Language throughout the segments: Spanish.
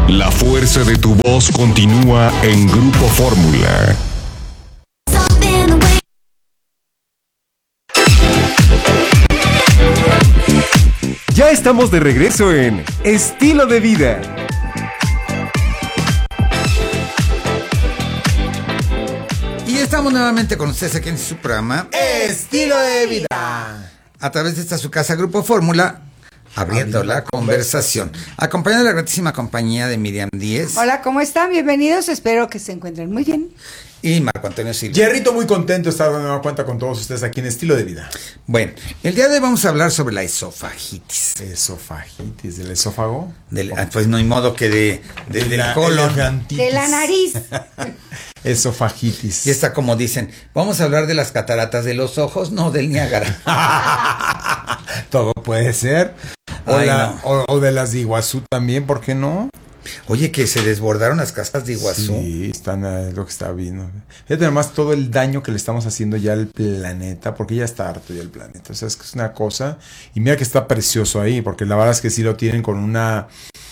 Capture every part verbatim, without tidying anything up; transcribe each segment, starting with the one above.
La fuerza de tu voz continúa en Grupo Fórmula. Ya estamos de regreso en Estilo de Vida. Y estamos nuevamente con ustedes aquí en su programa Estilo de Vida, a través de esta su casa Grupo Fórmula, abriendo la conversación, acompañado de la gratísima compañía de Miriam Díez. Hola, ¿cómo están? Bienvenidos, espero que se encuentren muy bien. Y Marco Antonio Silva. Jerrito, muy contento de estar de nueva cuenta con todos ustedes aquí en Estilo de Vida. Bueno, el día de hoy vamos a hablar sobre la esofagitis. Esofagitis, ¿del esófago? Del, pues no hay modo que de, de, de del colon. De la nariz. Esofagitis. Y está como dicen, vamos a hablar de las cataratas de los ojos, no del Niágara. Todo puede ser. O, Ay, la, no. o, o de las de Iguazú también, ¿por qué no? Oye, que se desbordaron las casas de Iguazú. Sí, están eh, lo que está viendo. Fíjate además todo el daño que le estamos haciendo ya al planeta, porque ya está harto ya el planeta. O sea, es que es una cosa. Y mira que está precioso ahí, porque la verdad es que sí lo tienen con una,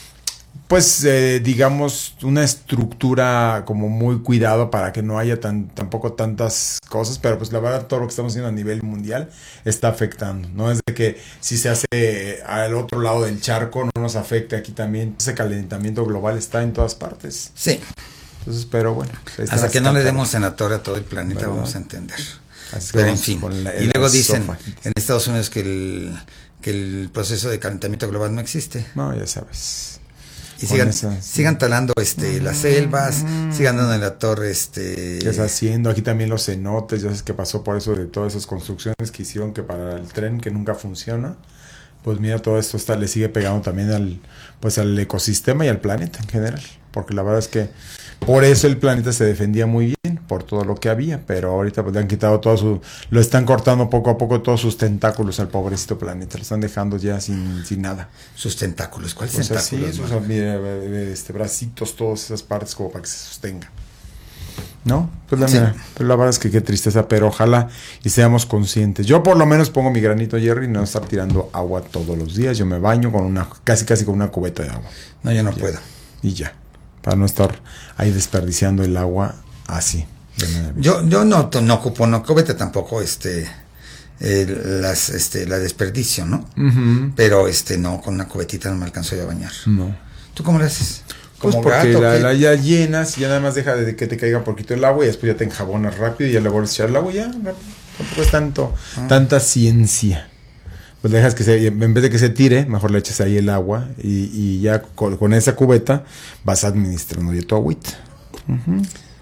pues, eh, digamos, una estructura como muy cuidado para que no haya tan tampoco tantas cosas, pero pues la verdad todo lo que estamos haciendo a nivel mundial está afectando, ¿no? Es de que si se hace al otro lado del charco no nos afecta aquí también. Ese calentamiento global está en todas partes. Sí. Entonces, pero bueno. Pues hasta que no le demos en la torre a todo el planeta, ¿verdad? Vamos a entender. Así pero en fin. La, y luego dicen en Estados Unidos que el, que el proceso de calentamiento global no existe. No, ya sabes. Y sigan, sigan talando este las selvas, sigan dando en la torre este ¿qué está haciendo? Aquí también los cenotes, ya sabes qué pasó por eso de todas esas construcciones que hicieron que para el tren que nunca funciona. Pues mira, todo esto está, le sigue pegando también al pues al ecosistema y al planeta en general, porque la verdad es que por eso el planeta se defendía muy bien, por todo lo que había, pero ahorita pues le han quitado todo su, lo están cortando poco a poco todos sus tentáculos al pobrecito planeta, lo están dejando ya sin, sin nada. Sus tentáculos, ¿cuáles pues tentáculos? Así, esos mira, este, bracitos, todas esas partes como para que se sostenga. ¿No? Pues la, sí. mira, pues la verdad es que qué tristeza, pero ojalá y seamos conscientes. Yo por lo menos pongo mi granito, Jerry, y no estar tirando agua todos los días. Yo me baño con una, casi casi con una cubeta de agua. No, yo no y puedo. Ya, y ya, para no estar ahí desperdiciando el agua así. Yo, yo no, no ocupo una cubeta tampoco, este, eh, las, este, la desperdicio, ¿no? Uh-huh. Pero este, no, con una cubetita no me alcanzo yo a bañar. No. ¿Tú cómo le haces? Pues porque gato, la, la ya llenas y ya nada más deja de que te caiga un poquito el agua y después ya te enjabonas rápido y ya le vuelves a echar el agua y ya, rápido. Tampoco es tanto, ah. tanta ciencia. Pues dejas que se, en vez de que se tire, mejor le echas ahí el agua y, y ya con, con esa cubeta vas administrando de tu agüita. Uh-huh.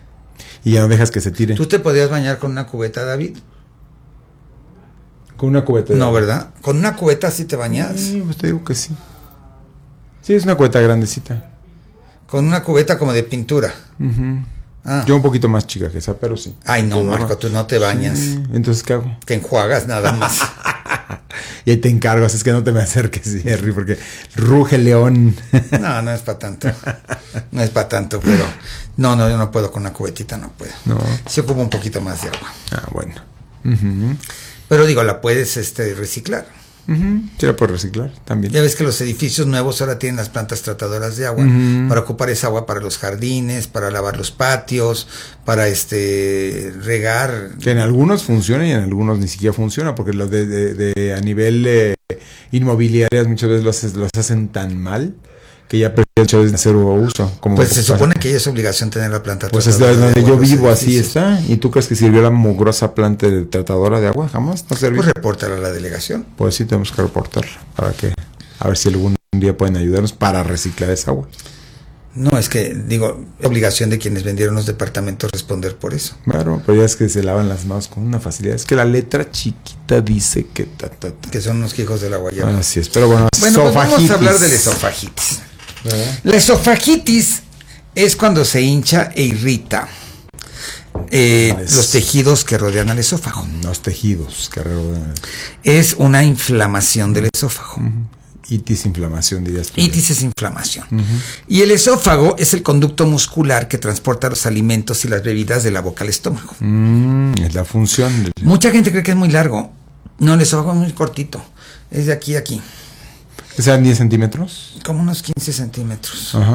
Y ya no dejas que se tire. ¿Tú te podías bañar con una cubeta, David? Con una cubeta. No, ¿verdad? ¿Con una cubeta sí te bañas? Sí, pues te digo que sí. Sí, es una cubeta grandecita. Con una cubeta como de pintura. Uh-huh. Ah. Yo un poquito más chica que esa, pero sí. Ay, no, Marco, tú no te bañas. Sí. Entonces, ¿qué hago? Que enjuagas nada más. Y ahí te encargas, es que no te me acerques, Jerry, porque ruge león. No, no es para tanto. No es para tanto, pero no, no, yo no puedo con una cubetita, no puedo. No. Sí ocupo un poquito más de agua. Ah, bueno. Uh-huh. Pero digo, la puedes este reciclar. Uh-huh. Sí, la puedes reciclar también. Ya ves que los edificios nuevos ahora tienen las plantas tratadoras de agua, uh-huh, para ocupar esa agua para los jardines, para lavar los patios, para este regar. Que en algunos funciona y en algunos ni siquiera funciona, porque los de, de, de a nivel eh, inmobiliarias muchas veces los, los hacen tan mal que ya prefieren hacer uso. Como pues se supone que es obligación tener la planta pues tratadora. Pues es donde yo vivo, así está. ¿Y tú crees que sirvió la mugrosa planta de tratadora de agua? Jamás no sirvió. Pues repórtala a la delegación. Pues sí, tenemos que reportarla para que, a ver si algún día pueden ayudarnos para reciclar esa agua. No, es que, digo, obligación de quienes vendieron los departamentos responder por eso. Claro, pero ya es que se lavan las manos con una facilidad. Es que la letra chiquita dice que... Ta, ta, ta. Que son unos hijos de la guayaba. Así es, pero bueno, bueno, pues vamos a hablar de la esofagitis. ¿Eh? La esofagitis es cuando se hincha e irrita eh, es... los tejidos que rodean al esófago. Los tejidos que rodean. Es una inflamación del esófago. Uh-huh. Itis, inflamación, dirías tú. Itis es inflamación. Uh-huh. Y el esófago es el conducto muscular que transporta los alimentos y las bebidas de la boca al estómago. Mm, es la función. Del... Mucha gente cree que es muy largo. No, el esófago es muy cortito. Es de aquí a aquí. ¿Que sean diez centímetros? Como unos quince centímetros. Ajá.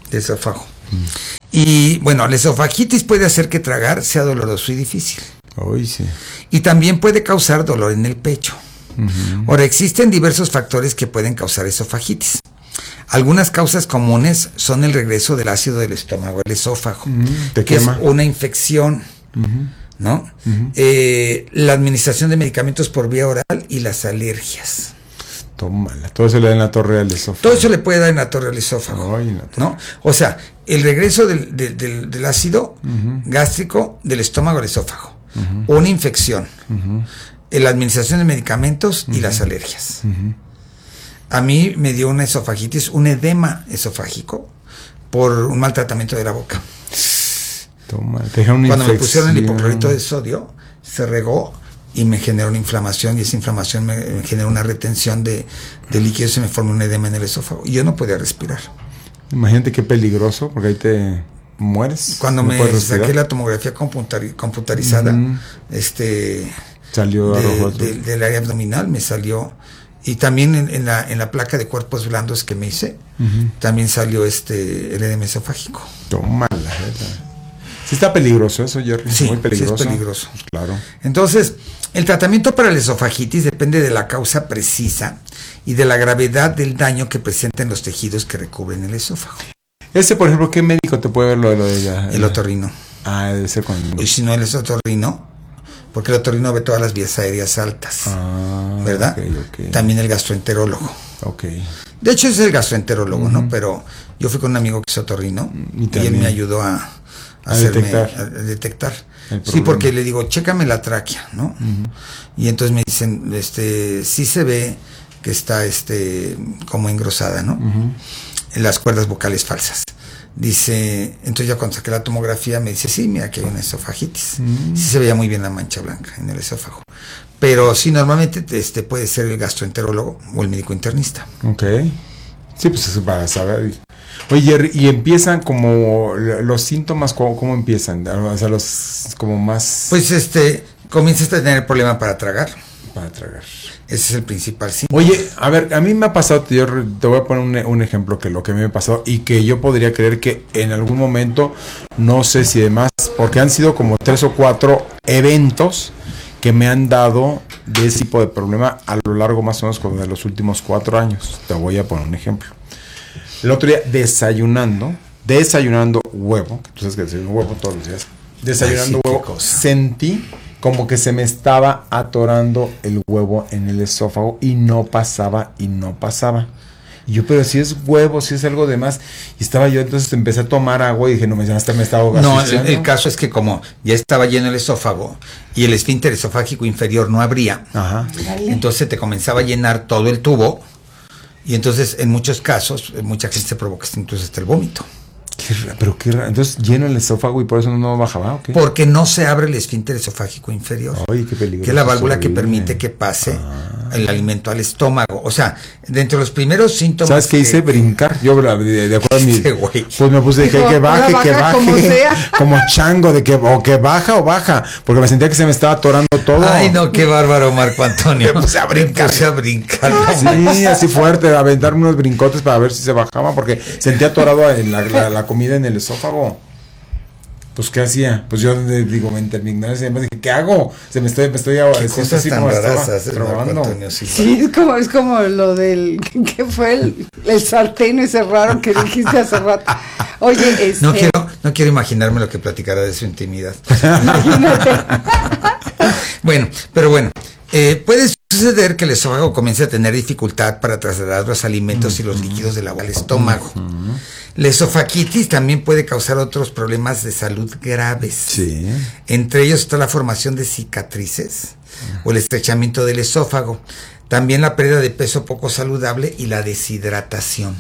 del esófago. Mm. Y bueno, la esofagitis puede hacer que tragar sea doloroso y difícil. Uy, sí. Y también puede causar dolor en el pecho. Uh-huh. Ahora, existen diversos factores que pueden causar esofagitis. Algunas causas comunes son el regreso del ácido del estómago al esófago, uh-huh. Te que quema. es una infección, uh-huh. ¿no? Uh-huh. Eh, la administración de medicamentos por vía oral y las alergias. Tómala, todo eso le da en la torre al esófago. Todo eso le puede dar en la torre al esófago. Ay, no, ¿no? O sea, el regreso del, del, del, del ácido uh-huh. gástrico del estómago al esófago, uh-huh. una infección, uh-huh. la administración de medicamentos uh-huh. y las alergias. Uh-huh. A mí me dio una esofagitis, un edema esofágico por un mal tratamiento de la boca. Toma, te deja una Cuando infección. Me pusieron el hipoclorito de sodio, se regó y me generó una inflamación, y esa inflamación me, me generó una retención de, de líquidos y me formó un edema en el esófago y yo no podía respirar. Imagínate qué peligroso, porque ahí te mueres. Cuando no me saqué la tomografía computari- computarizada, uh-huh. este salió de, de, del área abdominal me salió, y también en, en la en la placa de cuerpos blandos que me hice, uh-huh. también salió este el edema esofágico. Tómala, ¿verdad? Sí está peligroso eso, Jerry. Sí, muy peligroso. Sí es peligroso. Pues claro. Entonces, el tratamiento para la esofagitis depende de la causa precisa y de la gravedad del daño que presenten los tejidos que recubren el esófago. Ese, por ejemplo, ¿qué médico te puede ver lo de, lo de ella? El otorrino. Ah, debe ser con el... Y si no, él es otorrino, porque el otorrino ve todas las vías aéreas altas. Ah, ¿verdad? Okay, okay. También el gastroenterólogo. Ok. De hecho, es el gastroenterólogo, uh-huh. ¿no? Pero yo fui con un amigo que es otorrino y, y él me ayudó a, a, a hacerme, detectar. A, a detectar. Sí, porque le digo, chécame la tráquea, ¿no? Uh-huh. Y entonces me dicen, este, sí se ve que está, este, como engrosada, ¿no? Uh-huh. En las cuerdas vocales falsas. Dice, entonces ya cuando saqué la tomografía me dice, sí, mira, aquí hay una esofagitis. Uh-huh. Sí se veía muy bien la mancha blanca en el esófago. Pero sí, normalmente este puede ser el gastroenterólogo o el médico internista. Ok. Sí, pues eso para saber. Oye, y empiezan como los síntomas, ¿cómo, cómo empiezan? O sea, los como más... Pues este, comienzas a tener problema para tragar. Para tragar. Ese es el principal síntoma. Oye, a ver, a mí me ha pasado, yo te voy a poner un, un ejemplo que lo que me ha pasado y que yo podría creer que en algún momento, no sé si demás, porque han sido como tres o cuatro eventos que me han dado de ese tipo de problema a lo largo más o menos como de los últimos cuatro años. Te voy a poner un ejemplo. El otro día desayunando, desayunando huevo, que tú sabes que desayuno huevo todos los días, desayunando Ay, sí, huevo, sentí como que se me estaba atorando el huevo en el esófago y no pasaba y no pasaba. Y yo, pero si es huevo, si es algo de más. Y estaba yo, entonces empecé a tomar agua y dije, no, me hasta me estaba ahogando. No, el, el caso es que como ya estaba lleno el esófago y el esfínter esofágico inferior no abría, Ajá. entonces te comenzaba a llenar todo el tubo y entonces en muchos casos, mucha gente se provoca incluso hasta el vómito. Qué raro, pero qué raro. Entonces lleno el esófago y por eso no bajaba, ¿o qué? Porque no se abre el esfínter esofágico inferior. Ay, qué peligroso. Que es la válvula que permite que pase ah. el alimento al estómago. O sea, dentro de los primeros síntomas. ¿Sabes qué hice? Que, Brincar. Yo, de, de acuerdo a mi. Este güey. Pues me puse de que, que baje, que baje. Como, sea. como chango, de que o que baja o baja. Porque me sentía que se me estaba atorando todo. Ay, no, qué bárbaro, Marco Antonio. Me puse a brincar. Me puse a brincar. Sí, así fuerte, a aventarme unos brincotes para ver si se bajaba. Porque sentía atorado en la, la, la comida en el esófago. Pues ¿qué hacía? Pues yo digo, me terminé, dije, ¿qué hago? Se me estoy, me estoy ¿Qué cosas así tan raras haces, Antonio, sí, sí, es como, es como lo del, ¿qué fue? El, el sartén ese raro que dijiste hace rato. Oye, este... No quiero, no quiero imaginarme lo que platicará de su intimidad. Imagínate. Bueno, pero bueno, eh, puede suceder que el esófago comience a tener dificultad para trasladar los alimentos uh-huh. y los líquidos del agua al estómago. Uh-huh. La esofagitis también puede causar otros problemas de salud graves. Sí. Entre ellos está la formación de cicatrices uh-huh. o el estrechamiento del esófago. También la pérdida de peso poco saludable y la deshidratación.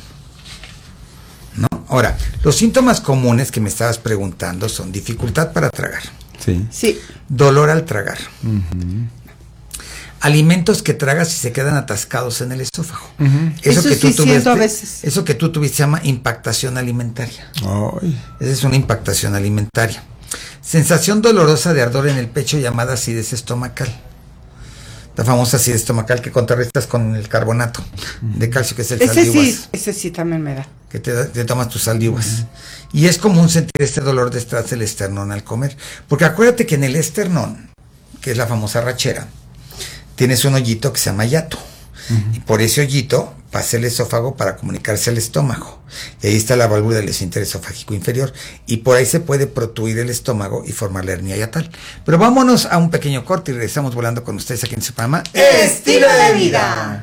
¿No? Ahora, los síntomas comunes que me estabas preguntando son dificultad para tragar. Sí. Sí. Dolor al tragar. Uh-huh. Alimentos que tragas y se quedan atascados en el esófago. Uh-huh. Eso, eso que sí tú tuviste, a veces. Eso que tú tuviste se llama impactación alimentaria. Ay. Esa es una impactación alimentaria. Sensación dolorosa de ardor en el pecho llamada acidez estomacal. la famosa acidez estomacal que contrarrestas con el carbonato de calcio, que es el sal Ese de sí, uvas, ese sí también me da. que te, da- te tomas tus sal de uvas. Y es común sentir este dolor detrás del esternón al comer, porque acuérdate que en el esternón, que es la famosa rachera, tienes un hoyito que se llama hiato. Y por ese hoyito pasa el esófago para comunicarse al estómago. Y ahí está la válvula del esfínter esofágico inferior. Y por ahí se puede protruir el estómago y formar la hernia hiatal. Pero vámonos a un pequeño corte y regresamos volando con ustedes aquí en su programa Estilo de vida.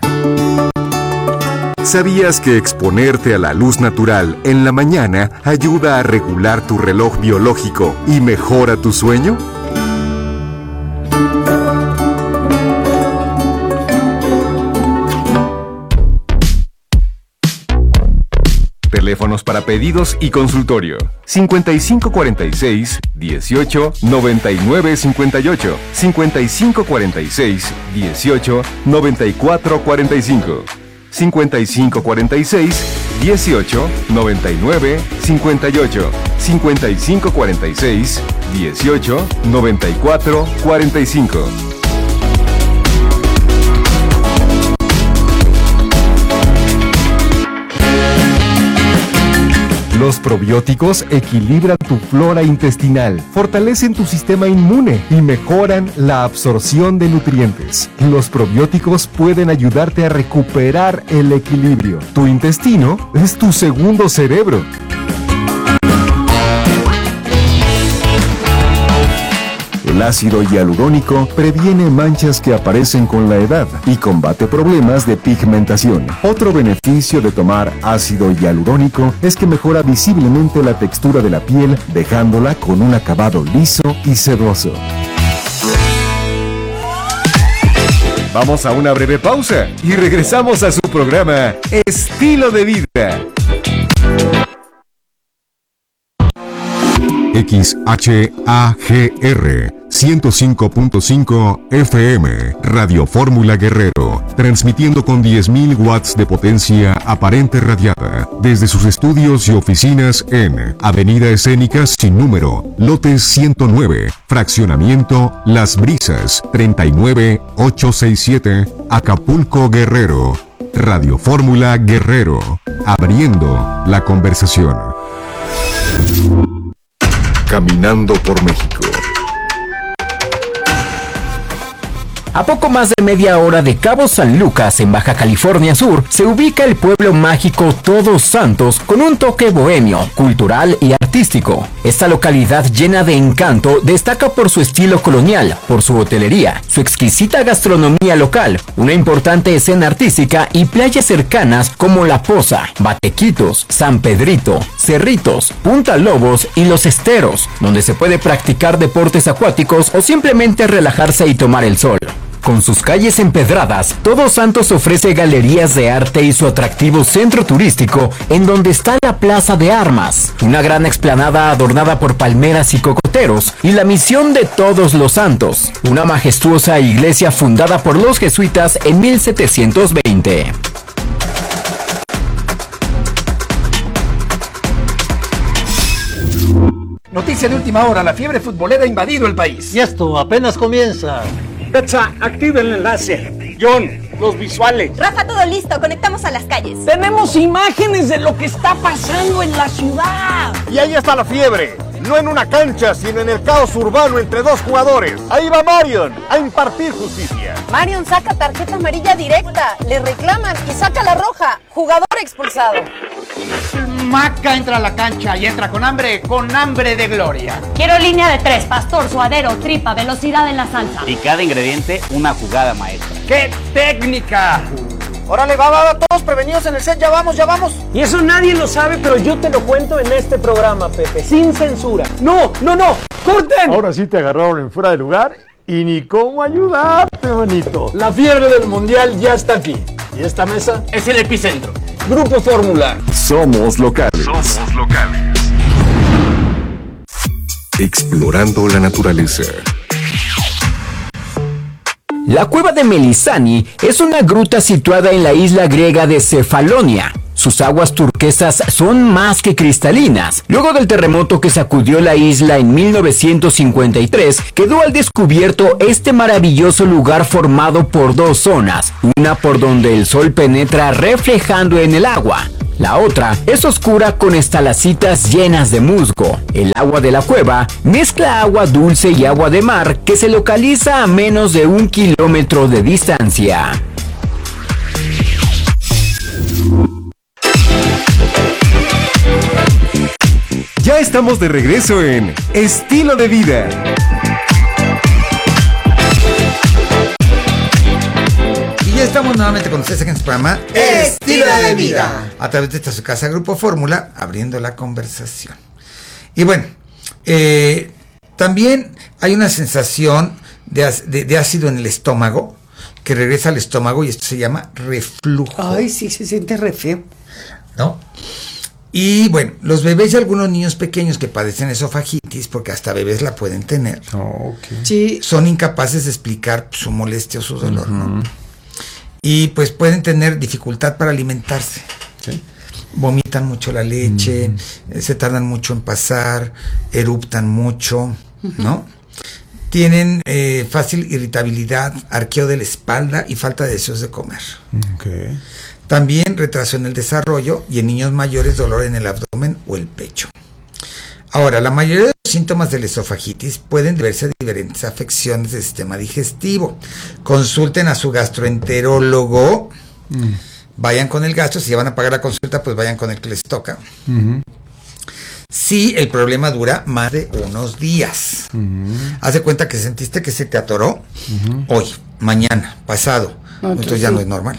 ¿Sabías que exponerte a la luz natural en la mañana ayuda a regular tu reloj biológico y mejora tu sueño? Teléfonos para pedidos y consultorio: cincuenta y cinco cuarenta y seis, dieciocho, noventa y nueve cincuenta y ocho, cincuenta y cinco cuarenta y seis, dieciocho, noventa y cuatro cuarenta y cinco, cincuenta y cinco cuarenta y seis, dieciocho, noventa y nueve cincuenta y ocho, cincuenta y cinco cuarenta y seis, dieciocho, noventa y cuatro cuarenta y cinco. Los probióticos equilibran tu flora intestinal, fortalecen tu sistema inmune y mejoran la absorción de nutrientes. Los probióticos pueden ayudarte a recuperar el equilibrio. Tu intestino es tu segundo cerebro. El ácido hialurónico previene manchas que aparecen con la edad y combate problemas de pigmentación. Otro beneficio de tomar ácido hialurónico es que mejora visiblemente la textura de la piel, dejándola con un acabado liso y sedoso. Vamos a una breve pausa y regresamos a su programa Estilo de Vida. X H A G R ciento cinco punto cinco F M, Radio Fórmula Guerrero, transmitiendo con diez mil watts de potencia aparente radiada desde sus estudios y oficinas en Avenida Escénica sin número, lote ciento nueve, fraccionamiento Las Brisas, treinta y nueve ochocientos sesenta y siete, Acapulco, Guerrero. Radio Fórmula Guerrero, abriendo la conversación. Caminando por México. A poco más de media hora de Cabo San Lucas, en Baja California Sur, se ubica el pueblo mágico Todos Santos con un toque bohemio, cultural y artístico. Esta localidad llena de encanto destaca por su estilo colonial, por su hotelería, su exquisita gastronomía local, una importante escena artística y playas cercanas como La Poza, Batequitos, San Pedrito, Cerritos, Punta Lobos y Los Esteros, donde se puede practicar deportes acuáticos o simplemente relajarse y tomar el sol. Con sus calles empedradas, Todos Santos ofrece galerías de arte y su atractivo centro turístico, en donde está la Plaza de Armas, una gran explanada adornada por palmeras y cocoteros, y la Misión de Todos los Santos, una majestuosa iglesia fundada por los jesuitas en mil setecientos veinte. Noticia de última hora, la fiebre futbolera ha invadido el país. Y esto apenas comienza. Petsa, activa el enlace. John, los visuales. Rafa, todo listo, conectamos a las calles. Tenemos imágenes de lo que está pasando en la ciudad. Y ahí está la fiebre. No en una cancha, sino en el caos urbano entre dos jugadores. Ahí va Marion a impartir justicia. Marion saca tarjeta amarilla directa, le reclaman y saca la roja. Jugador expulsado. Maca entra a la cancha y entra con hambre, con hambre de gloria. Quiero línea de tres, pastor, suadero, tripa, velocidad en la salsa. Y cada ingrediente, una jugada maestra. ¡Qué técnica! Órale, va, va, va, todos prevenidos en el set, ya vamos, ya vamos. Y eso nadie lo sabe, pero yo te lo cuento en este programa, Pepe, sin censura. No, no, no, corten. Ahora sí te agarraron en fuera de lugar y ni cómo ayudarte, manito. La fiebre del mundial ya está aquí. Y esta mesa es el epicentro. Grupo Fórmula. Somos locales. Somos locales. Explorando la naturaleza. La cueva de Melisani es una gruta situada en la isla griega de Cefalonia. Sus aguas turquesas son más que cristalinas. Luego del terremoto que sacudió la isla en mil novecientos cincuenta y tres, quedó al descubierto este maravilloso lugar formado por dos zonas, una por donde el sol penetra reflejando en el agua. La otra es oscura con estalactitas llenas de musgo. El agua de la cueva mezcla agua dulce y agua de mar que se localiza a menos de un kilómetro de distancia. Ya estamos de regreso en Estilo de Vida. Y ya estamos nuevamente con ustedes aquí en su programa Estilo de Vida, a través de esta su casa Grupo Fórmula, abriendo la conversación. Y bueno, eh, también hay una sensación de, de, de ácido en el estómago, que regresa al estómago, y esto se llama reflujo. Ay, sí, se siente re feo, ¿no? Y bueno, los bebés y algunos niños pequeños que padecen esofagitis, porque hasta bebés la pueden tener, oh, okay. Sí. son incapaces de explicar su molestia o su dolor, uh-huh. ¿no? Y pues pueden tener dificultad para alimentarse. ¿Sí? Vomitan mucho la leche, uh-huh. se tardan mucho en pasar, eruptan mucho, uh-huh. ¿no? Tienen eh, fácil irritabilidad, arqueo de la espalda y falta de deseos de comer. Okay. También retraso en el desarrollo y en niños mayores dolor en el abdomen o el pecho. Ahora, la mayoría de los síntomas de la esofagitis pueden deberse a diferentes afecciones del sistema digestivo. Consulten a su gastroenterólogo. Mm. Vayan con el gastro. Si ya van a pagar la consulta, pues vayan con el que les toca. Uh-huh. Si el problema dura más de unos días. Uh-huh. Haz de cuenta que sentiste que se te atoró uh-huh. hoy, mañana, pasado. Okay, entonces ya sí. no es normal.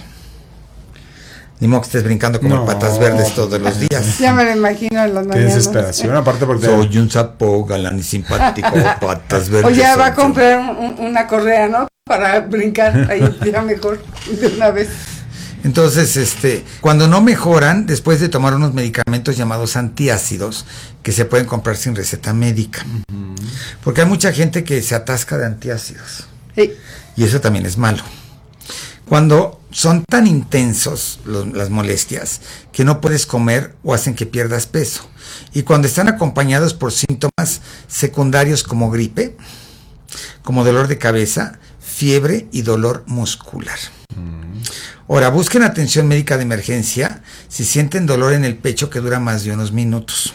Ni modo que estés brincando como no, patas verdes todos los días. Ya me lo imagino en las mañanas. Qué desesperación, aparte porque... Soy un sapo galán y simpático, patas verdes. O ya va a comprar un, una correa, ¿no? Para brincar ahí ya mejor de una vez. Entonces, este, cuando no mejoran, después de tomar unos medicamentos llamados antiácidos, que se pueden comprar sin receta médica. Uh-huh. Porque hay mucha gente que se atasca de antiácidos. Sí. Y eso también es malo. Cuando son tan intensos los, las molestias que no puedes comer o hacen que pierdas peso. Y cuando están acompañados por síntomas secundarios como gripe, como dolor de cabeza, fiebre y dolor muscular. Mm. Ahora, busquen atención médica de emergencia si sienten dolor en el pecho que dura más de unos minutos.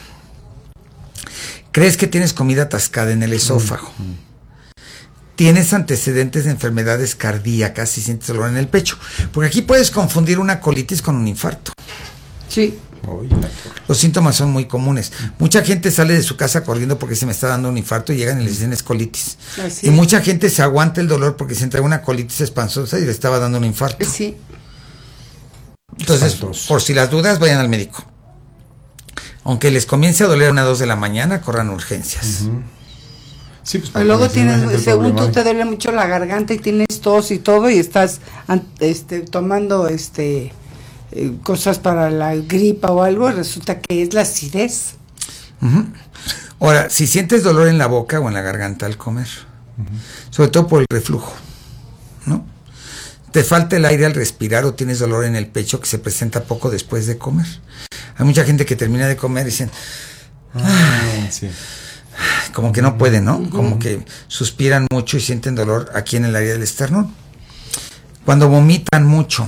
¿Crees que tienes comida atascada en el esófago? Mm. ¿Tienes antecedentes de enfermedades cardíacas y sientes dolor en el pecho? Porque aquí puedes confundir una colitis con un infarto. Sí. Los síntomas son muy comunes. Mucha gente sale de su casa corriendo porque se me está dando un infarto y llegan y les dicen es colitis. Así y es. Mucha gente se aguanta el dolor porque se entra una colitis espantosa y le estaba dando un infarto. Sí. Entonces, Espantoso. Por si las dudas, vayan al médico. Aunque les comience a doler a las dos de la mañana, corran urgencias. Uh-huh. Sí, pues, luego tienes, según tú te duele mucho la garganta y tienes tos y todo y estás este, tomando este eh, cosas para la gripa o algo, resulta que es la acidez. Uh-huh. Ahora, si sientes dolor en la boca o en la garganta al comer, uh-huh. sobre todo por el reflujo, ¿no? Te falta el aire al respirar o tienes dolor en el pecho que se presenta poco después de comer. Hay mucha gente que termina de comer y dicen, ah, sí. como que no pueden, ¿no? Uh-huh. Como que suspiran mucho y sienten dolor aquí en el área del esternón. Cuando vomitan mucho.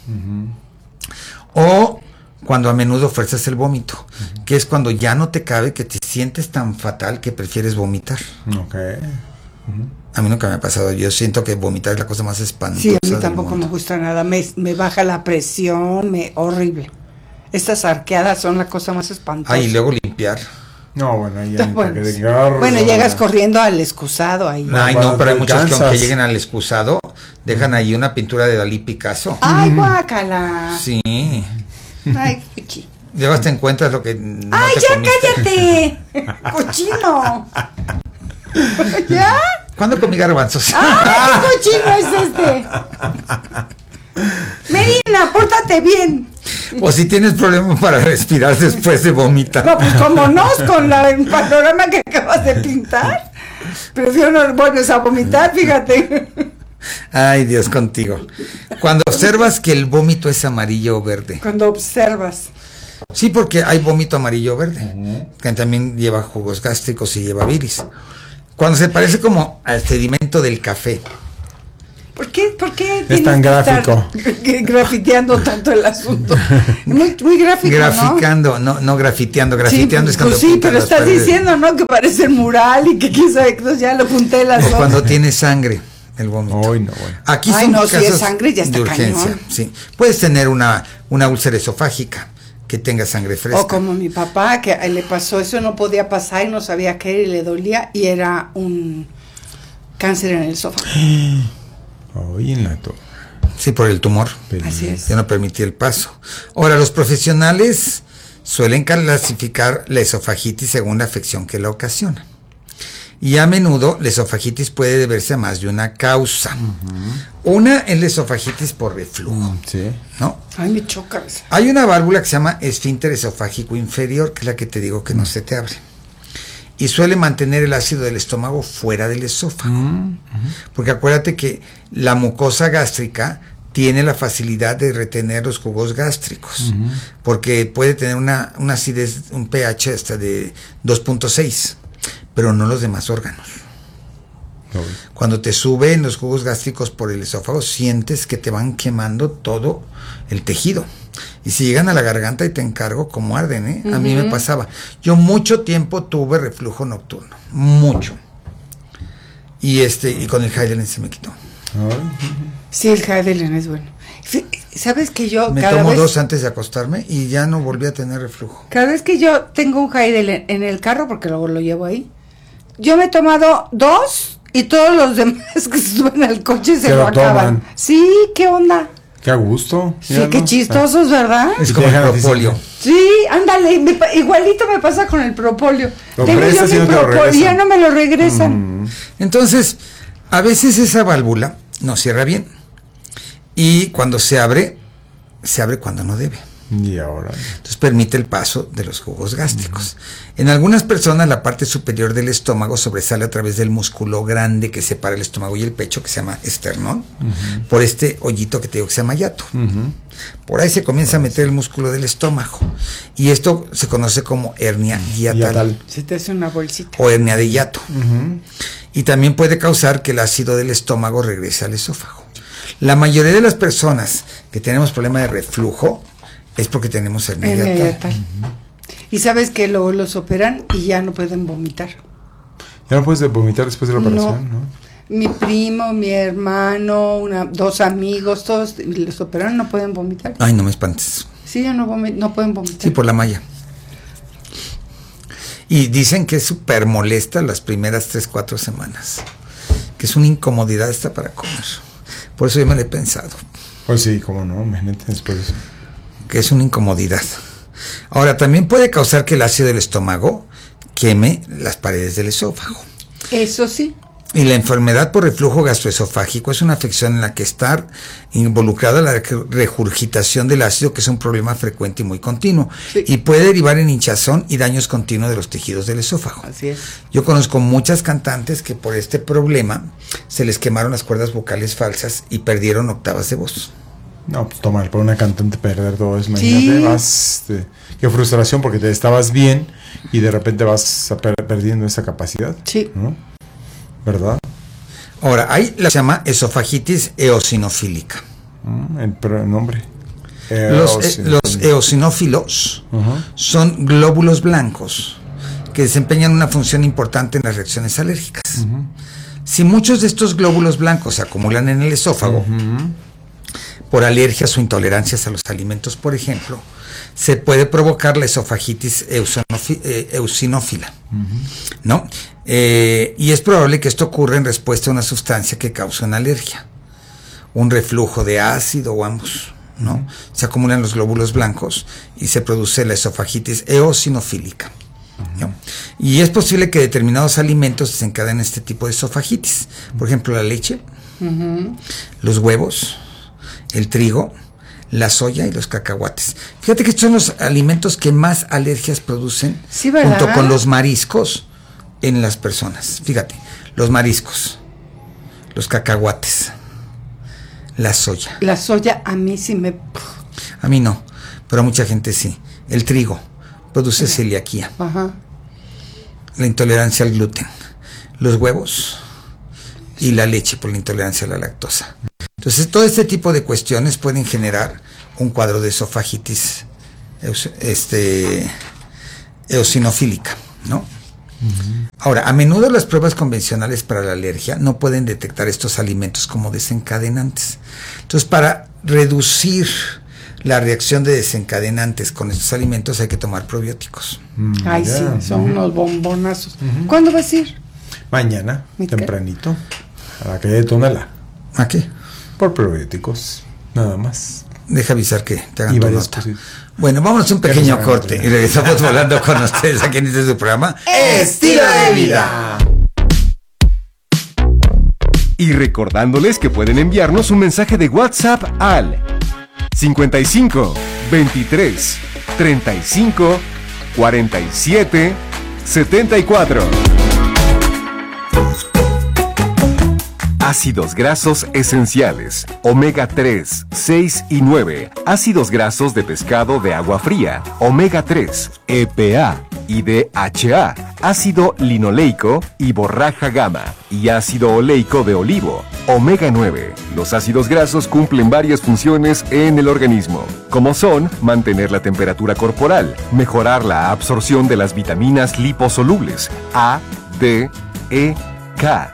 Uh-huh. O cuando a menudo fuerzas el vómito, uh-huh. que es cuando ya no te cabe, que te sientes tan fatal que prefieres vomitar. Ok. Uh-huh. A mí nunca me ha pasado. Yo siento que vomitar es la cosa más espantosa. Sí, a mí tampoco me gusta nada. Me, me baja la presión, me horrible. Estas arqueadas son la cosa más espantosa. Ah, y luego limpiar. No, bueno, ya bueno, que sí. bueno, llegas corriendo al excusado ahí. Ay, no, pero hay muchos que aunque lleguen al excusado, dejan ahí una pintura de Dalí Picasso. Ay, guácala. Sí. Ay, cuchi. Luego te encuentras lo que no Ay, te ya comiste. cállate. Cochino. ¿Ya? ¿Cuándo comí garbanzos? ¡Ay, qué cochino es este! Medina, pórtate bien. O si tienes problemas para respirar después de vomitar. No, pues como no, con la, el panorama que acabas de pintar. Prefiero no vuelves a vomitar, fíjate. Ay, Dios contigo. Cuando observas que el vómito es amarillo o verde. Cuando observas. Sí, porque hay vómito amarillo o verde, uh-huh. que también lleva jugos gástricos y lleva bilis. Cuando se parece como al sedimento del café. ¿Por qué, por qué es tan gráfico? Grafiteando tanto el asunto. Muy, muy gráfico, Graficando, ¿no? no, no grafiteando. Grafiteando sí, es cuando pues sí, pero estás paredes. Diciendo, ¿no? Que parece mural y que quién sabe, entonces ya lo apunté las dos. Cuando tiene sangre. El vómito. Ay, no, bueno. Aquí Ay, son no, casos si es sangre, ya está de urgencia. Cañón. Sí. Puedes tener una, una úlcera esofágica que tenga sangre fresca. O como mi papá, que le pasó eso, no podía pasar y no sabía qué era y le dolía y era un cáncer en el esófago. Ay, en la to- Sí, por el tumor. Pero así es. Ya no permitía el paso. Ahora, los profesionales suelen clasificar la esofagitis según la afección que la ocasiona. Y a menudo la esofagitis puede deberse a más de una causa. Uh-huh. Una es la esofagitis por reflujo. Uh, sí. ¿No? Ay, me choca. Hay una válvula que se llama esfínter esofágico inferior, que es la que te digo que no se te abre. Y suele mantener el ácido del estómago fuera del esófago. Uh-huh. Porque acuérdate que la mucosa gástrica tiene la facilidad de retener los jugos gástricos. Uh-huh. Porque puede tener una, una acidez, un pH hasta de dos punto seis. Pero no los demás órganos. No. Cuando te suben los jugos gástricos por el esófago, sientes que te van quemando todo el tejido. Y si llegan a la garganta y te encargo, como arden, ¿eh? Uh-huh. A mí me pasaba. Yo mucho tiempo tuve reflujo nocturno. Mucho. Y este y con el Heidelin se me quitó. Uh-huh. Sí, el Heidelin es bueno. ¿Sabes que yo me cada tomo vez, dos antes de acostarme y ya no volví a tener reflujo? Cada vez que yo tengo un Heidelin en el carro, porque luego lo llevo ahí, yo me he tomado dos y todos los demás que se suben al coche se, se lo, lo acaban. Sí, ¿qué onda? Qué a gusto. Sí, qué no? chistosos, ¿verdad? Es como el propóleo. Sí, ándale, me, igualito me pasa con el propóleo. Lo Tengo yo mi no propóleo y ya no me lo regresan. Mm. Entonces, a veces esa válvula no cierra bien. Y cuando se abre, se abre cuando no debe. Y ahora. Entonces permite el paso de los jugos gástricos. Uh-huh. En algunas personas la parte superior del estómago sobresale a través del músculo grande que separa el estómago y el pecho, que se llama esternón, uh-huh. por este hoyito que te digo que se llama hiato. Uh-huh. Por ahí se comienza a meter el músculo del estómago. Y esto se conoce como hernia hiatal. Se te hace una bolsita. O hernia de hiato. Uh-huh. Y también puede causar que el ácido del estómago regrese al esófago. La mayoría de las personas que tenemos problema de reflujo es porque tenemos hernia hiatal. Uh-huh. Y sabes que luego los operan y ya no pueden vomitar. ¿Ya no puedes vomitar después de la operación? No. ¿no? Mi primo, mi hermano, una, dos amigos, todos los operaron, no pueden vomitar. Ay, no me espantes. Sí, ya no, vomit- no pueden vomitar. Sí, por la malla. Y dicen que es súper molesta las primeras tres, cuatro semanas. Que es una incomodidad esta para comer. Por eso yo me lo he pensado. Pues sí, cómo no, imagínate después de eso. Que es una incomodidad. Ahora, también puede causar que el ácido del estómago queme las paredes del esófago. Eso sí. Y la enfermedad por reflujo gastroesofágico es una afección en la que está involucrada la regurgitación del ácido, que es un problema frecuente y muy continuo. Sí. Y puede derivar en hinchazón y daños continuos de los tejidos del esófago. Así es. Yo conozco muchas cantantes que por este problema se les quemaron las cuerdas vocales falsas y perdieron octavas de voz. No, pues tomar por una cantante perder todo eso, imagínate, sí. vas, te, qué frustración, porque te estabas bien y de repente vas a per- perdiendo esa capacidad. Sí. ¿No? ¿Verdad? Ahora, hay la que se llama esofagitis eosinofílica. Mm, el nombre. Los, eh, los eosinófilos uh-huh. son glóbulos blancos que desempeñan una función importante en las reacciones alérgicas. Uh-huh. Si muchos de estos glóbulos blancos se acumulan en el esófago, uh-huh. por alergias o intolerancias a los alimentos, por ejemplo, se puede provocar la esofagitis eosinófila, uh-huh. ¿no? Eh, y es probable que esto ocurra en respuesta a una sustancia que causa una alergia, un reflujo de ácido o ambos, ¿no? Uh-huh. Se acumulan los glóbulos blancos y se produce la esofagitis eosinofílica. Uh-huh. ¿no? Y es posible que determinados alimentos desencadenen este tipo de esofagitis, por ejemplo la leche, uh-huh. los huevos, el trigo, la soya y los cacahuates. Fíjate que estos son los alimentos que más alergias producen, sí, ¿verdad? Junto con los mariscos en las personas. Fíjate, los mariscos, los cacahuates, La soya. La soya a mí sí me... A mí no, pero a mucha gente sí. El trigo produce celiaquía. Ajá. La intolerancia al gluten. Los huevos y la leche por la intolerancia a la lactosa. Entonces, todo este tipo de cuestiones pueden generar un cuadro de esofagitis este, eosinofílica, ¿no? Uh-huh. Ahora, a menudo las pruebas convencionales para la alergia no pueden detectar estos alimentos como desencadenantes. Entonces, para reducir la reacción de desencadenantes con estos alimentos hay que tomar probióticos. Mm, Ay, yeah. sí, son uh-huh. unos bombonazos. Uh-huh. ¿Cuándo vas a ir? Mañana, tempranito, a la calle de Tonalá. ¿A qué? Por probióticos, nada más. Deja avisar que te hagan y tu varias nota. Cositas. Bueno, vámonos a un pequeño corte y regresamos volando con ustedes aquí en este su programa Estilo de Vida. Y recordándoles que pueden enviarnos un mensaje de WhatsApp al cincuenta y cinco, veintitrés, treinta y cinco, cuarenta y siete, setenta y cuatro. Ácidos grasos esenciales, omega tres, seis y nueve, ácidos grasos de pescado de agua fría, omega tres, E P A y D H A, ácido linoleico y borraja gamma, y ácido oleico de olivo, omega nueve. Los ácidos grasos cumplen varias funciones en el organismo, como son mantener la temperatura corporal, mejorar la absorción de las vitaminas liposolubles A, D, E, K.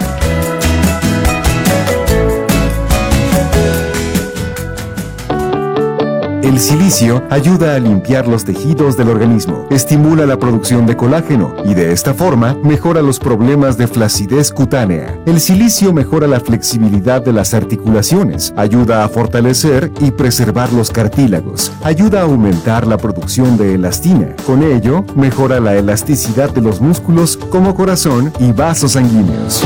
El silicio ayuda a limpiar los tejidos del organismo, estimula la producción de colágeno y de esta forma mejora los problemas de flacidez cutánea. El silicio mejora la flexibilidad de las articulaciones, ayuda a fortalecer y preservar los cartílagos, ayuda a aumentar la producción de elastina. Con ello, mejora la elasticidad de los músculos como corazón y vasos sanguíneos.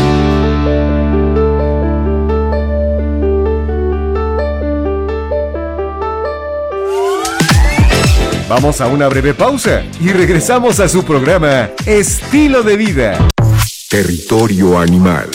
Vamos a una breve pausa y regresamos a su programa Estilo de Vida. Territorio Animal.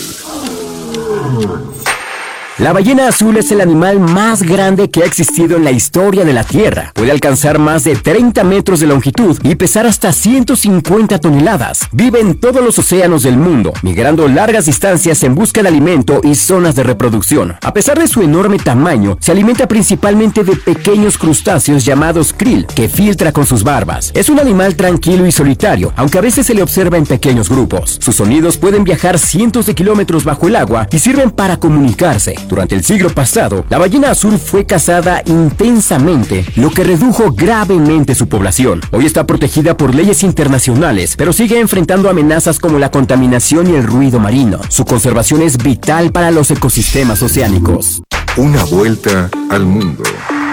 La ballena azul es el animal más grande que ha existido en la historia de la Tierra. Puede alcanzar más de treinta metros de longitud y pesar hasta ciento cincuenta toneladas. Vive en todos los océanos del mundo, migrando largas distancias en busca de alimento y zonas de reproducción. A pesar de su enorme tamaño, se alimenta principalmente de pequeños crustáceos llamados krill, que filtra con sus barbas. Es un animal tranquilo y solitario, aunque a veces se le observa en pequeños grupos. Sus sonidos pueden viajar cientos de kilómetros bajo el agua y sirven para comunicarse. Durante el siglo pasado, la ballena azul fue cazada intensamente, lo que redujo gravemente su población. Hoy está protegida por leyes internacionales, pero sigue enfrentando amenazas como la contaminación y el ruido marino. Su conservación es vital para los ecosistemas oceánicos. Una vuelta al mundo.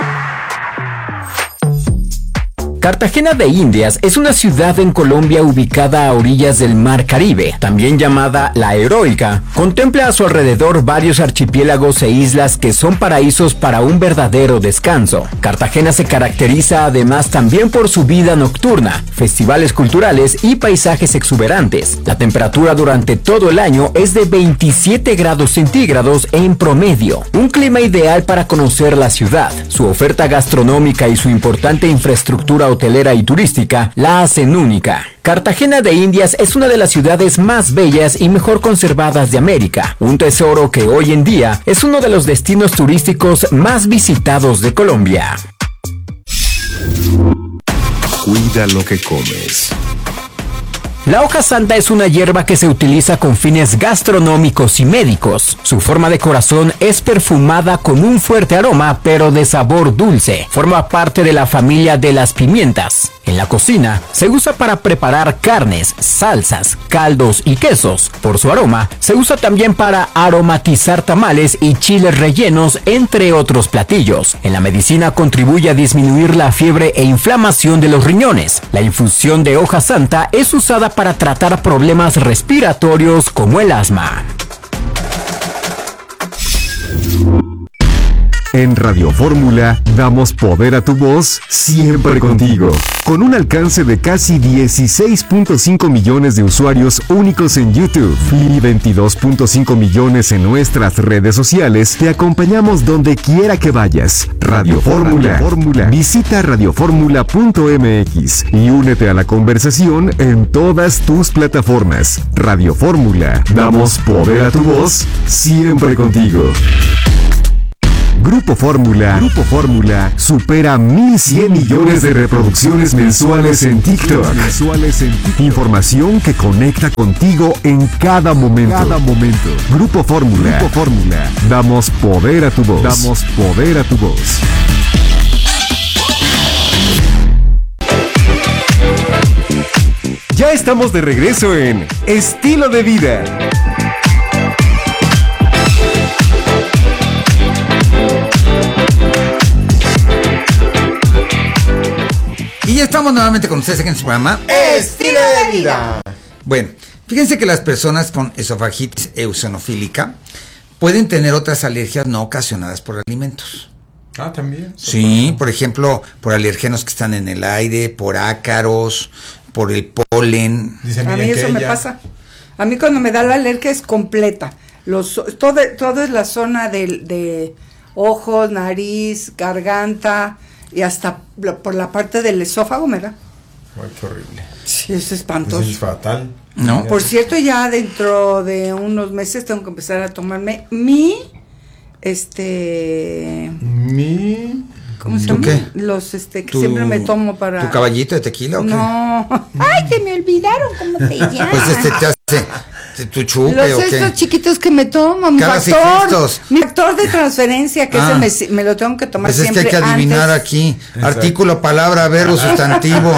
Cartagena de Indias es una ciudad en Colombia ubicada a orillas del Mar Caribe, también llamada La Heroica. Contempla a su alrededor varios archipiélagos e islas que son paraísos para un verdadero descanso. Cartagena se caracteriza además también por su vida nocturna, festivales culturales y paisajes exuberantes. La temperatura durante todo el año es de veintisiete grados centígrados en promedio, un clima ideal para conocer la ciudad. Su oferta gastronómica y su importante infraestructura hotelera y turística la hacen única. Cartagena de Indias es una de las ciudades más bellas y mejor conservadas de América, un tesoro que hoy en día es uno de los destinos turísticos más visitados de Colombia. Cuida lo que comes. La hoja santa es una hierba que se utiliza con fines gastronómicos y médicos. Su forma de corazón es perfumada con un fuerte aroma, pero de sabor dulce. Forma parte de la familia de las pimientas. En la cocina se usa para preparar carnes, salsas, caldos y quesos. Por su aroma, se usa también para aromatizar tamales y chiles rellenos, entre otros platillos. En la medicina contribuye a disminuir la fiebre e inflamación de los riñones. La infusión de hoja santa es usada para tratar problemas respiratorios como el asma. En Radio Fórmula damos poder a tu voz siempre contigo. Con un alcance de casi dieciséis punto cinco millones de usuarios únicos en YouTube y veintidós punto cinco millones en nuestras redes sociales, te acompañamos donde quiera que vayas. Radio Fórmula. Visita radioformula punto m x y únete a la conversación en todas tus plataformas. Radio Fórmula. Damos poder a tu voz siempre contigo. Grupo Fórmula. Grupo Fórmula supera mil cien millones de reproducciones mensuales en TikTok. Mensuales en TikTok. Información que conecta contigo en cada momento. Cada momento. Grupo Fórmula. Grupo Fórmula. Damos poder a tu voz. Damos poder a tu voz. Ya estamos de regreso en Estilo de Vida. Y ya estamos nuevamente con ustedes aquí en su programa Estilo de Vida. Bueno, fíjense que las personas con esofagitis eosinofílica pueden tener otras alergias no ocasionadas por alimentos. Ah, también. Sí, por ejemplo, por alérgenos que están en el aire, por ácaros, por el polen. A mí eso me pasa. A mí cuando me da la alergia es completa. Los, todo, todo es la zona de, de ojos, nariz, garganta y hasta por la parte del esófago me da. Ay, qué horrible. Sí, es espantoso. Eso es fatal. No. Por cierto, ya dentro de unos meses tengo que empezar a tomarme mi, este... Mi... ¿Cómo se llama? ¿Qué? Los, este, que ¿Tu, siempre me tomo para... ¿Tu caballito de tequila o qué? No. Ay, se me olvidaron cómo se llama. Pues este te hace... ¿Tu chupe Los o qué? estos chiquitos que me tomo, mi Cada factor, ciclistos. mi factor de transferencia, que Ah. ese me, me lo tengo que tomar Pues es que siempre hay que adivinar antes. aquí. Exacto. Artículo, palabra, verbo, sustantivo.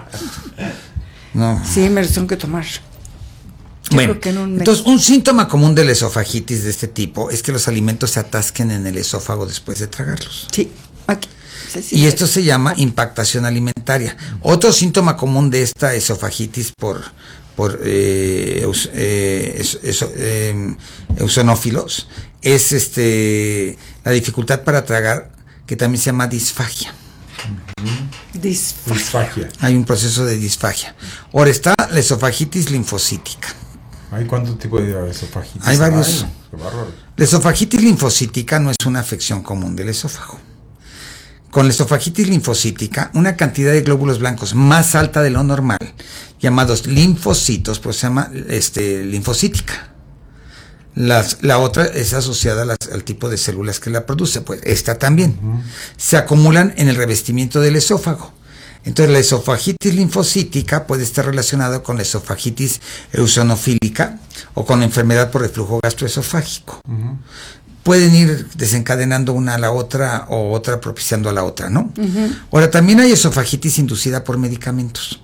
No. Sí, me lo tengo que tomar. Yo Bueno, creo que en un mes. entonces un síntoma común de la esofagitis de este tipo es que los alimentos se atasquen en el esófago después de tragarlos. Sí, aquí. Sí, sí, Y sí. esto se llama impactación alimentaria. Otro síntoma común de esta esofagitis por, por eh, eus, eh, es, eso, eh, eosinófilos es este la dificultad para tragar, que también se llama disfagia. Disfagia. Disfagia. Hay un proceso de disfagia. Ahora está la esofagitis linfocítica. ¿Hay cuánto tipo de esofagitis? Hay varios. Ay, qué bárbaro. La esofagitis linfocítica no es una afección común del esófago. Con la esofagitis linfocítica, una cantidad de glóbulos blancos más alta de lo normal, llamados linfocitos, pues se llama este, linfocítica. Las, la otra es asociada a las, al tipo de células que la produce, pues esta también. Uh-huh. Se acumulan en el revestimiento del esófago. Entonces la esofagitis linfocítica puede estar relacionada con la esofagitis eosinofílica o con la enfermedad por reflujo gastroesofágico. Uh-huh. Pueden ir desencadenando una a la otra o otra propiciando a la otra, ¿no? Uh-huh. Ahora, también hay esofagitis inducida por medicamentos.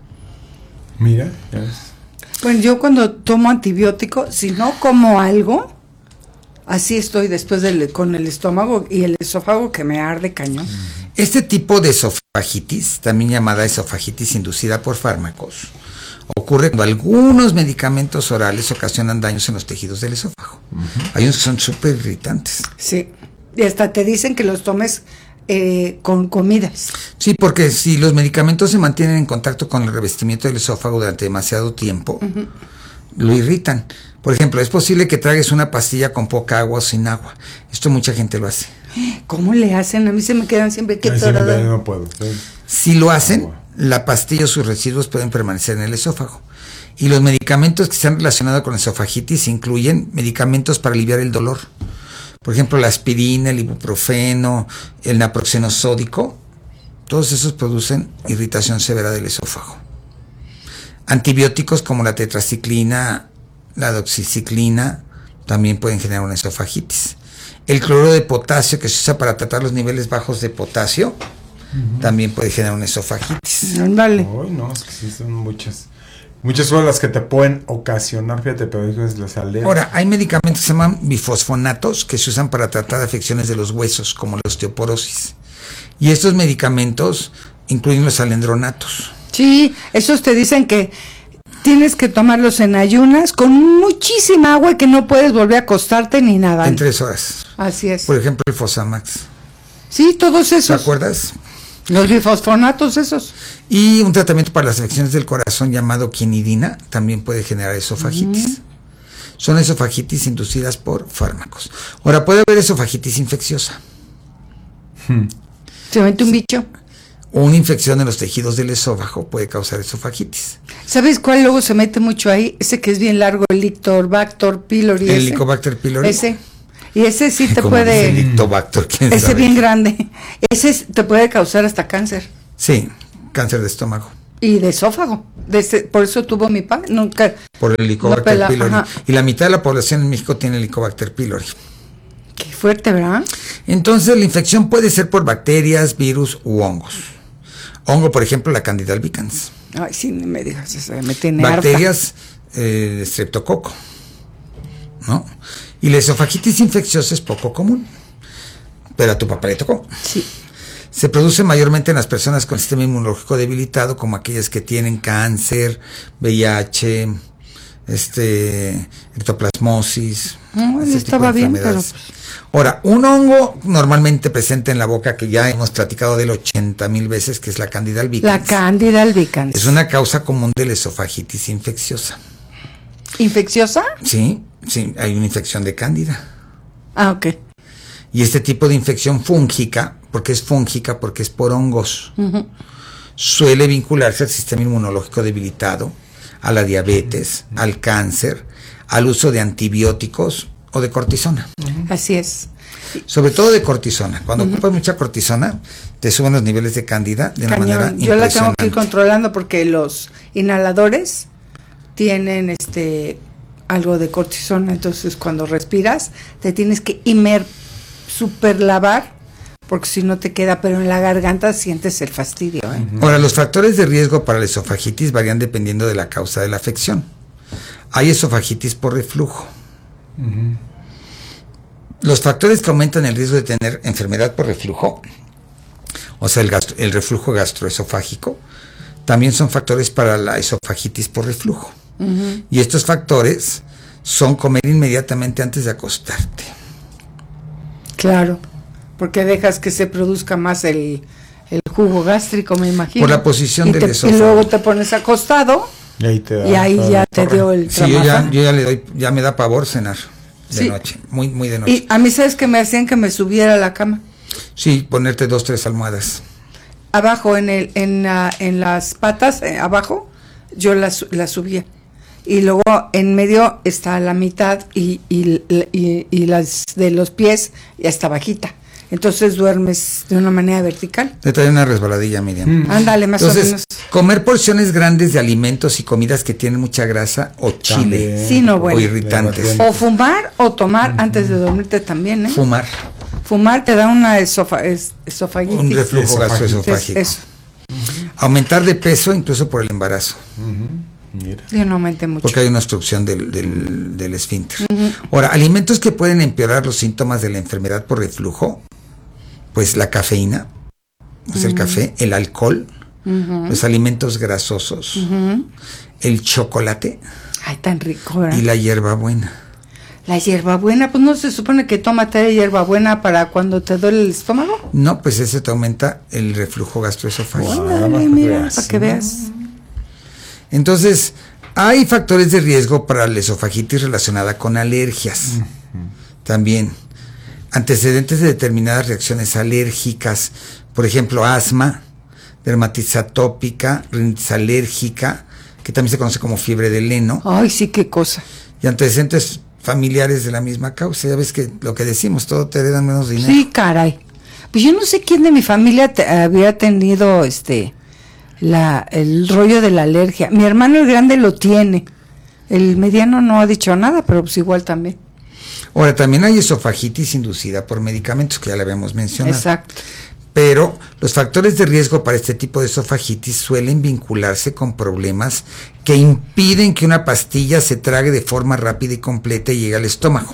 Mira, ya ves. Bueno, yo cuando tomo antibiótico, si no como algo, así estoy después del, con el estómago y el esófago que me arde cañón. Este tipo de esofagitis, también llamada esofagitis inducida por fármacos, ocurre cuando algunos medicamentos orales ocasionan daños en los tejidos del esófago. Uh-huh. Hay unos que son súper irritantes. Sí, y hasta te dicen que los tomes eh, con comidas. Sí, porque si los medicamentos se mantienen en contacto con el revestimiento del esófago durante demasiado tiempo, uh-huh. lo irritan. Por ejemplo, es posible que tragues una pastilla con poca agua o sin agua. Esto mucha gente lo hace. ¿Cómo le hacen? A mí se me quedan siempre que sí, no puedo. Sí. Si lo hacen, la pastilla o sus residuos pueden permanecer en el esófago. Y los medicamentos que se han relacionado con la esofagitis incluyen medicamentos para aliviar el dolor. Por ejemplo, la aspirina, el ibuprofeno, el naproxeno sódico. Todos esos producen irritación severa del esófago. Antibióticos como la tetraciclina, la doxiciclina, también pueden generar una esofagitis. El cloruro de potasio, que se usa para tratar los niveles bajos de potasio, uh-huh. también puede generar una esofagitis. Dale. Ay, no, es que sí son muchas. Muchas son las que te pueden ocasionar, fíjate, pero es las alergias. Ahora, hay medicamentos que se llaman bifosfonatos que se usan para tratar afecciones de los huesos, como la osteoporosis. Y estos medicamentos incluyen los alendronatos. Sí, esos te dicen que tienes que tomarlos en ayunas con muchísima agua y que no puedes volver a acostarte ni nada. En tres horas. Así es. Por ejemplo, el Fosamax. Sí, todos esos. ¿Te acuerdas? Los bifosfonatos esos. Y un tratamiento para las afecciones del corazón llamado quinidina también puede generar esofagitis. Mm. Son esofagitis inducidas por fármacos. Ahora, puede haber esofagitis infecciosa. Hmm. ¿Se mete un bicho? Una infección en los tejidos del esófago puede causar esofagitis. ¿Sabes cuál luego se mete mucho ahí? Ese que es bien largo, el Helicobacter pylori. El Helicobacter pylori. Ese. Y ese sí te puede... El Helicobacter, ¿quién ese sabe? Bien grande. Ese te puede causar hasta cáncer. Sí, cáncer de estómago. Y de esófago. De ese, por eso tuvo mi padre. Nunca... Por el Helicobacter no pylori. Ajá. Y la mitad de la población en México tiene Helicobacter pylori. Qué fuerte, ¿verdad? Entonces, la infección puede ser por bacterias, virus u hongos. Hongo, por ejemplo, la Candida albicans. Ay, sí, ni me digas eso, me tiene Bacterias, eh, streptococo, ¿no? Y la esofagitis infecciosa es poco común, pero a tu papá le tocó. Sí. Se produce mayormente en las personas con sistema inmunológico debilitado, como aquellas que tienen cáncer, V I H, este, ectoplasmosis. No, estaba bien, pero... Ahora, un hongo normalmente presente en la boca, que ya hemos platicado de él ochenta mil veces, que es la Candida albicans. La Candida albicans. Es una causa común de la esofagitis infecciosa. ¿Infecciosa? Sí, sí, hay una infección de Cándida. Ah, ok. Y este tipo de infección fúngica, porque es fúngica, porque es por hongos, uh-huh. suele vincularse al sistema inmunológico debilitado, a la diabetes, uh-huh. al cáncer, al uso de antibióticos o de cortisona. Uh-huh. Así es. Sobre todo de cortisona. Cuando uh-huh. ocupas mucha cortisona, te suben los niveles de Cándida de una Cañón. manera Yo impresionante. la tengo que ir controlando porque los inhaladores tienen este algo de cortisona, entonces cuando respiras te tienes que imer super lavar porque si no te queda, pero en la garganta sientes el fastidio. ¿eh? Uh-huh. Ahora, los factores de riesgo para la esofagitis varían dependiendo de la causa de la afección. Hay esofagitis por reflujo. Uh-huh. Los factores que aumentan el riesgo de tener enfermedad por reflujo, o sea, el, gastro, el reflujo gastroesofágico, también son factores para la esofagitis por reflujo. Uh-huh. Y estos factores son comer inmediatamente antes de acostarte. Claro, porque dejas que se produzca más el, el jugo gástrico, me imagino. Por la posición y del te, esófago. Y luego te pones acostado y ahí, te da, y ahí ya te dio el sí, yo ya, yo ya le doy, ya me da pavor cenar de sí. noche, muy, muy de noche. Y a mí, ¿sabes que me hacían que me subiera a la cama? Sí, ponerte dos, tres almohadas. Abajo, en el, en, uh, en las patas, eh, abajo, yo las la subía. Y luego en medio está la mitad y, y, y, y las de los pies ya está bajita. Entonces duermes de una manera vertical. Te trae una resbaladilla, Miriam. Mm. Ándale, más Entonces, o menos. Comer porciones grandes de alimentos y comidas que tienen mucha grasa o chile sí, no, bueno. o irritantes. O fumar o tomar uh-huh. antes de dormirte también, ¿eh? Fumar. Fumar te da una esofa, es, esofagitis. Un reflujo gastroesofágico. Eso. Uh-huh. Aumentar de peso incluso por el embarazo. Uh-huh. Mira. Yo no aumenté mucho. Porque hay una obstrucción del, del, del esfínter. Uh-huh. Ahora, alimentos que pueden empeorar los síntomas de la enfermedad por reflujo, pues la cafeína, pues uh-huh. el café, el alcohol, uh-huh. los alimentos grasosos, uh-huh. el chocolate. Ay, tan rico, ¿verdad? Y la hierbabuena. La hierbabuena, pues no se supone que tómate hierbabuena para cuando te duele el estómago. No, pues ese te aumenta el reflujo gastroesofágico. Órale, mira, para que veas. Entonces, hay factores de riesgo para la esofagitis relacionada con alergias. Uh-huh. También, antecedentes de determinadas reacciones alérgicas, por ejemplo, asma, dermatitis atópica, rinitis alérgica, que también se conoce como fiebre del heno. Ay, sí, qué cosa. Y antecedentes familiares de la misma causa. Ya ves que lo que decimos, todo te heredan menos dinero. Sí, caray. Pues yo no sé quién de mi familia te, había tenido este... La, el rollo de la alergia. Mi hermano el grande lo tiene. El mediano no ha dicho nada, pero pues igual también. Ahora, también hay esofagitis inducida por medicamentos, que ya le habíamos mencionado. Exacto. Pero los factores de riesgo para este tipo de esofagitis suelen vincularse con problemas que impiden que una pastilla se trague de forma rápida y completa y llegue al estómago.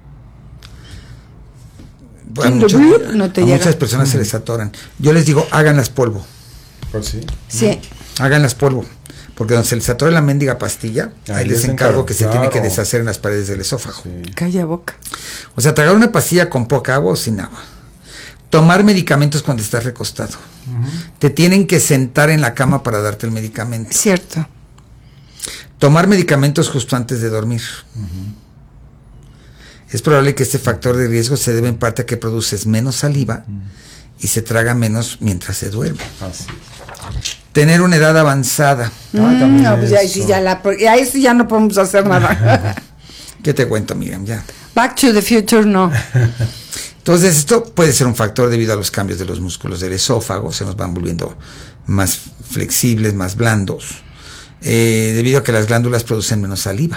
A, muchos, no te a llega. muchas personas uh-huh. se les atoran. Yo les digo, háganlas polvo. Pues sí. Sí. Háganlas polvo. porque donde se les atore la mendiga pastilla, ahí, ahí les encargo que claro. se tiene que deshacer en las paredes del esófago. Sí. Calla boca. O sea, tragar una pastilla con poca agua o sin agua. Tomar medicamentos cuando estás recostado. Uh-huh. Te tienen que sentar en la cama para darte el medicamento. Cierto. Tomar medicamentos justo antes de dormir. Uh-huh. Es probable que este factor de riesgo se debe en parte a que produces menos saliva uh-huh. y se traga menos mientras se duerme. Así. Tener una edad avanzada. Mm, no, pues ya, sí, ya, la, ahí sí ya no podemos hacer nada. ¿Qué te cuento, Miriam? Ya. Back to the future, no. Entonces, esto puede ser un factor debido a los cambios de los músculos del esófago, se nos van volviendo más flexibles, más blandos, eh, debido a que las glándulas producen menos saliva.